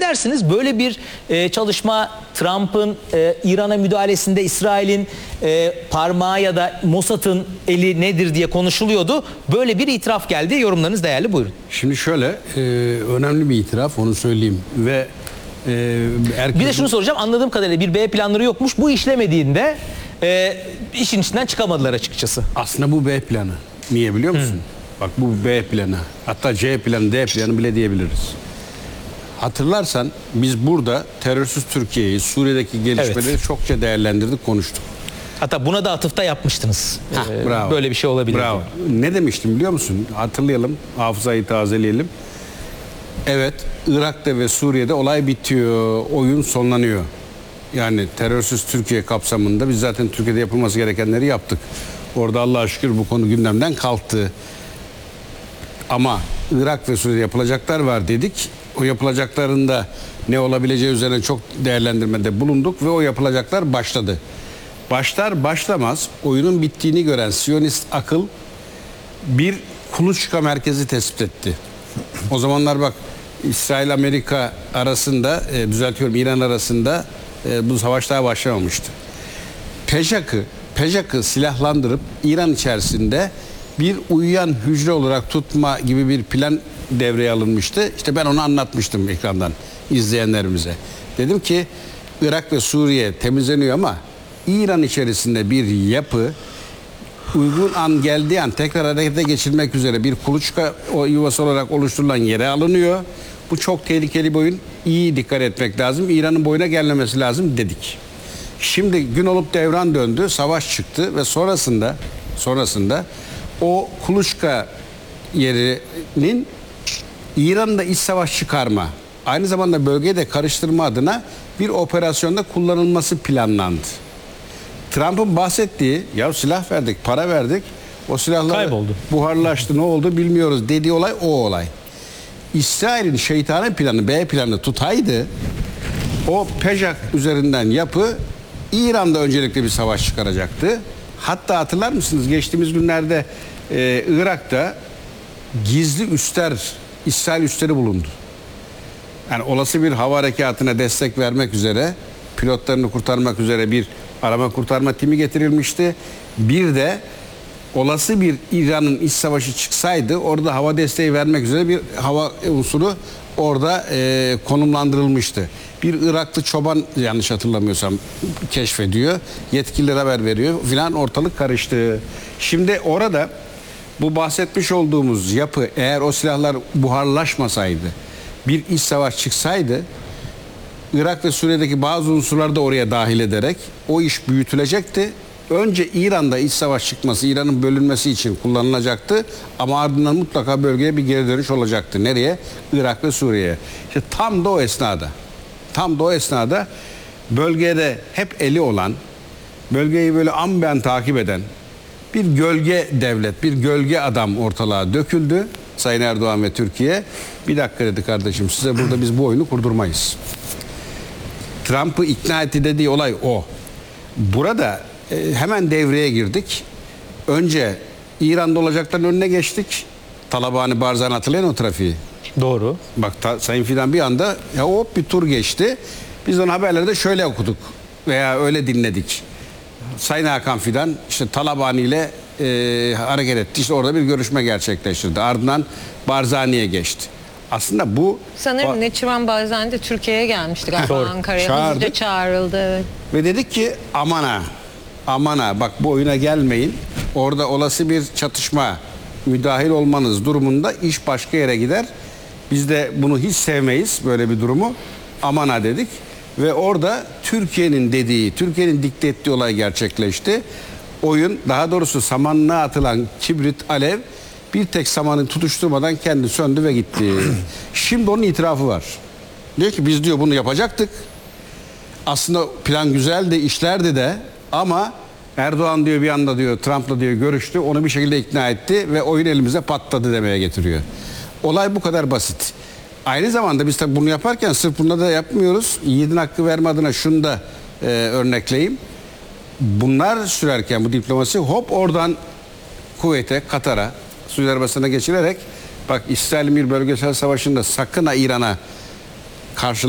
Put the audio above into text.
Ne dersiniz? Böyle bir çalışma, Trump'ın İran'a müdahalesinde İsrail'in parmağı ya da Mossad'ın eli nedir diye konuşuluyordu. Böyle bir itiraf geldi. Yorumlarınız değerli, buyurun. Şimdi şöyle, önemli bir itiraf, onu söyleyeyim. Ve bir de şunu soracağım. Anladığım kadarıyla bir B planları yokmuş. Bu işlemediğinde işin içinden çıkamadılar açıkçası. Aslında bu B planı. Niye biliyor musun? Bak, bu B planı. Hatta C planı, D planı bile diyebiliriz. Hatırlarsan biz burada terörsüz Türkiye'yi, Suriye'deki gelişmeleri çokça değerlendirdik, konuştuk. Hatta buna da atıfta yapmıştınız. Bravo. Böyle bir şey olabilir. Bravo. Ne demiştim biliyor musun? Hatırlayalım, hafızayı tazeleyelim. Evet, Irak'ta ve Suriye'de olay bitiyor, oyun sonlanıyor. Yani terörsüz Türkiye kapsamında biz zaten Türkiye'de yapılması gerekenleri yaptık. Orada Allah'a şükür bu konu gündemden kalktı. Ama Irak ve Suriye'de yapılacaklar var dedik. O yapılacakların da ne olabileceği üzerine çok değerlendirmede bulunduk ve o yapılacaklar başladı. Başlar başlamaz oyunun bittiğini gören Siyonist akıl bir kuluçka merkezi tespit etti. O zamanlar bak, İsrail-Amerika arasında, düzeltiyorum, İran arasında bu savaş daha başlamamıştı. PEJAK'ı silahlandırıp İran içerisinde bir uyuyan hücre olarak tutma gibi bir plan devreye alınmıştı. İşte ben onu anlatmıştım ekrandan izleyenlerimize. Dedim ki Irak ve Suriye temizleniyor ama İran içerisinde bir yapı uygun an geldiği an tekrar harekete geçirmek üzere bir kuluçka yuvası olarak oluşturulan yere alınıyor. Bu çok tehlikeli bir oyun. İyi dikkat etmek lazım. İran'ın boyuna gelmemesi lazım dedik. Şimdi gün olup devran döndü. Savaş çıktı ve sonrasında o kuluçka yerinin İran'da iç savaş çıkarma, aynı zamanda bölgeyi de karıştırma adına bir operasyonda kullanılması planlandı. Trump'ın bahsettiği, ya silah verdik, para verdik, o silahlar kayboldu, buharlaştı, ne oldu bilmiyoruz dediği olay o olay. İsrail'in şeytani planı, B planı tutaydı, o PEJAK üzerinden yapı İran'da öncelikle bir savaş çıkaracaktı. Hatta hatırlar mısınız, geçtiğimiz günlerde Irak'ta gizli üsler, İsrail üsleri bulundu. Yani olası bir hava harekatına destek vermek üzere, pilotlarını kurtarmak üzere bir arama kurtarma timi getirilmişti. Bir de olası bir İran'ın iç savaşı çıksaydı orada hava desteği vermek üzere bir hava unsuru orada konumlandırılmıştı. Bir Iraklı çoban, yanlış hatırlamıyorsam, keşfediyor. Yetkililer haber veriyor filan, ortalık karıştı. Şimdi orada bu bahsetmiş olduğumuz yapı, eğer o silahlar buharlaşmasaydı, bir iç savaş çıksaydı, Irak ve Suriye'deki bazı unsurları da oraya dahil ederek o iş büyütülecekti. Önce İran'da iç savaş çıkması, İran'ın bölünmesi için kullanılacaktı. Ama ardından mutlaka bölgeye bir geri dönüş olacaktı. Nereye? Irak ve Suriye'ye. İşte tam da o esnada bölgede hep eli olan, bölgeyi böyle amben takip eden bir gölge devlet, bir gölge adam ortalığa döküldü. Sayın Erdoğan ve Türkiye, bir dakika dedi kardeşim, size burada biz bu oyunu kurdurmayız. Trump'ı ikna etti dediği olay o. Burada hemen devreye girdik. Önce İran'da olacakların önüne geçtik. Talabani Barzani, hatırlayın o trafiği. Doğru. Bak Sayın Fidan bir anda hop bir tur geçti. Biz onu haberlerde şöyle okuduk veya öyle dinledik. Sayın Hakan Fidan işte Talabani ile hareket etti. İşte orada bir görüşme gerçekleştirdi. Ardından Barzani'ye geçti. Aslında bu... Sanırım Neçirvan Barzani de Türkiye'ye gelmişti galiba, Ankara'ya. Hızlıca çağrıldı. Evet. Ve dedik ki aman ha bak, bu oyuna gelmeyin. Orada olası bir çatışma, müdahil olmanız durumunda iş başka yere gider. Biz de bunu hiç sevmeyiz, böyle bir durumu. Aman ha dedik. Ve orada Türkiye'nin dediği, Türkiye'nin dikte ettiği olay gerçekleşti. Oyun, daha doğrusu samanlığa atılan kibrit, alev bir tek samanı tutuşturmadan kendi söndü ve gitti. Şimdi onun itirafı var. Diyor ki biz diyor bunu yapacaktık. Aslında plan güzeldi, işlerdi de, ama Erdoğan diyor bir anda diyor Trump'la diyor görüştü, onu bir şekilde ikna etti ve oyun elimize patladı demeye getiriyor. Olay bu kadar basit. Aynı zamanda biz tabii bunu yaparken sırf bunu da yapmıyoruz. Yiğidin hakkı verme adına şunu da örnekleyeyim. Bunlar sürerken bu diplomasi hop oradan Kuveyt'e, Katar'a, Suudi Arabistan'a geçilerek, bak İsrail'in bir bölgesel savaşında sakın ha İran'a karşı